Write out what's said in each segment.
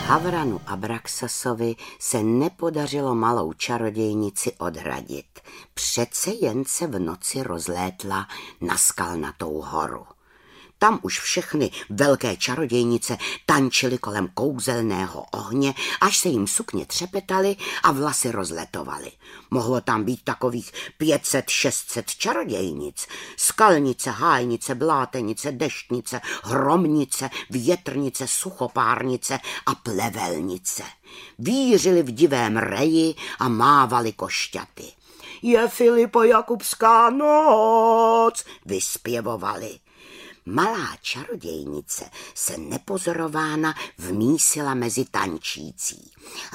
Havranu Abraxasovi se nepodařilo malou čarodějnici odradit. Přece jen se v noci rozlétla na Skalnatou horu. Tam už všechny velké čarodějnice tančily kolem kouzelného ohně, až se jim sukně třepetaly a vlasy rozletovaly. Mohlo tam být takových 500-600 čarodějnic. Skalnice, hájnice, blátenice, deštnice, hromnice, větrnice, suchopárnice a plevelnice. Vířily v divém reji a mávali košťaty. Je Filipojakubská noc, vyspěvovali. Malá čarodějnice se nepozorována vmísila mezi tančící.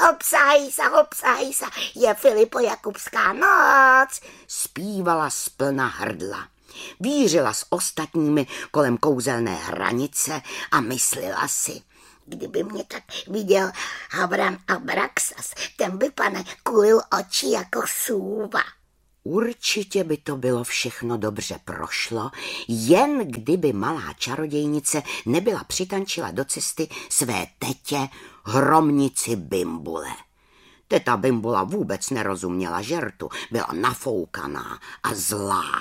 Hopsa, je Filipojakubská noc, zpívala splna hrdla. Vířila s ostatními kolem kouzelné hranice a myslela si, kdyby mě tak viděl Havran Abraxas, ten by, pane, kulil oči jako sůva. Určitě by to bylo všechno dobře prošlo, jen kdyby malá čarodějnice nebyla přitančila do cesty své tetě hromnici Bimbule. Teta Bimbula vůbec nerozuměla žertu, byla nafoukaná a zlá.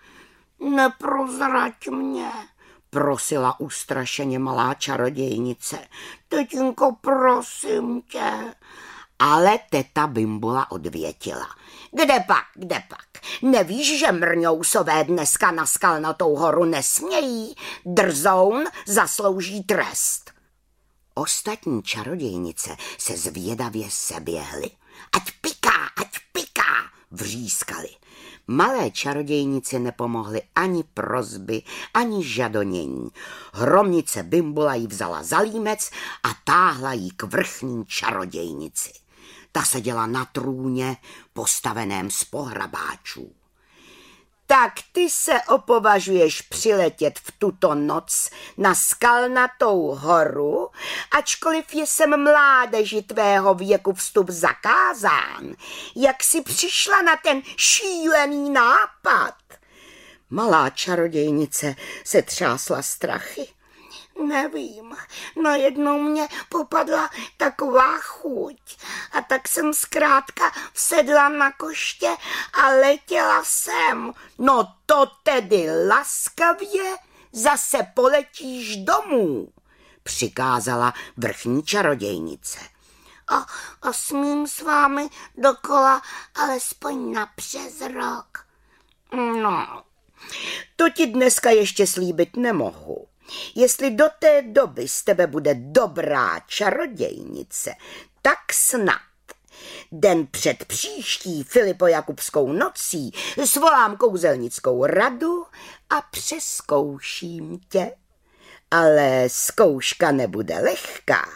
Neprozrať mě, prosila ustrašeně malá čarodějnice. Tetinko, prosím tě. Ale teta Bimbula odvětila. Kde pak? Nevíš, že mrňousové dneska na Skalnatou horu nesmějí? Drzoun zaslouží trest. Ostatní čarodějnice se zvědavě seběhly. Ať piká, vřískali. Malé čarodějnici nepomohly ani prosby, ani žadonění. Hromnice Bimbula jí vzala za límec a táhla jí k vrchní čarodějnici. Ta seděla na trůně postaveném z pohrabáčů. Tak ty se opovažuješ přiletět v tuto noc na Skalnatou horu, ačkoliv je sem mládeži tvého věku vstup zakázán. Jak jsi přišla na ten šílený nápad? Malá čarodějnice se třásla strachy. Nevím, najednou mě popadla taková chuť a tak jsem zkrátka vsedla na koště a letěla jsem. No to tedy laskavě zase poletíš domů, přikázala vrchní čarodějnice. A smím s vámi dokola alespoň na přes rok. No, to ti dneska ještě slíbit nemohu. Jestli do té doby z tebe bude dobrá čarodějnice, tak snad den před příští Filipojakubskou nocí svolám kouzelnickou radu a přezkouším tě. Ale zkouška nebude lehká.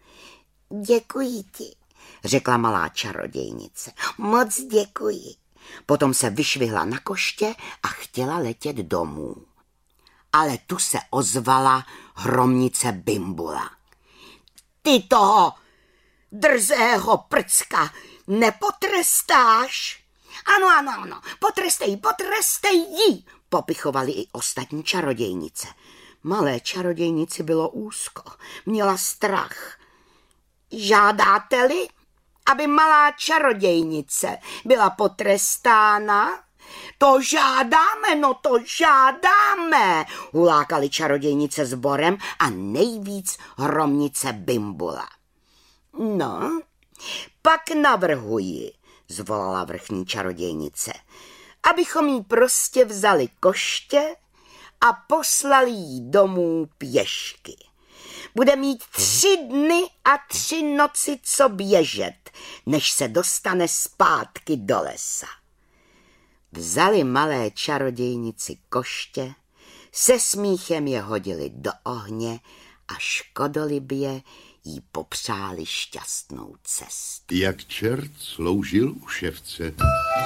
Děkuji ti, řekla malá čarodějnice. Moc děkuji. Potom se vyšvihla na koště a chtěla letět domů. Ale tu se ozvala hromnice Bimbula. Ty toho drzého prcka nepotrestáš? Ano, potrestej jí, popichovali i ostatní čarodějnice. Malé čarodějnici bylo úzko, měla strach. Žádáte-li, aby malá čarodějnice byla potrestána? To žádáme, hulákali čarodějnice sborem a nejvíc hromnice Bimbula. No, pak navrhuji, zvolala vrchní čarodějnice, abychom jí prostě vzali koště a poslali jí domů pěšky. Bude mít 3 dny a 3 noci co běžet, než se dostane zpátky do lesa. Vzali malé čarodějnici koště, se smíchem je hodili do ohně a škodolibě jí popřáli šťastnou cestu. Jak čert sloužil u ševce.